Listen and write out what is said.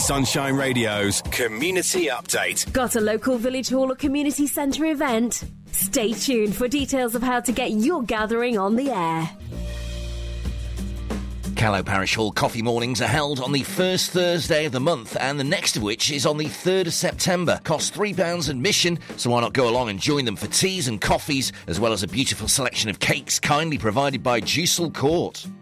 Sunshine Radio's Community Update. Got a local village hall or community centre event? Stay tuned for details of how to get your gathering on the air. Callow Parish Hall coffee mornings are held on the first Thursday of the month, and the next of which is on the 3rd of September. Costs £3 admission, so why not go along and join them for teas and coffees, as well as a beautiful selection of cakes kindly provided by Juicel Court.